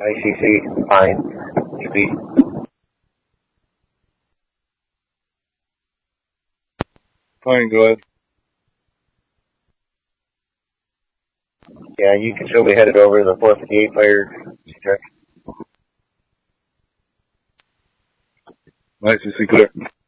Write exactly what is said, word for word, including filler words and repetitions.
I C C, fine. Maybe. Fine, go ahead. Yeah, you can show me headed over to the four fifty-eight fire check. I C C clear.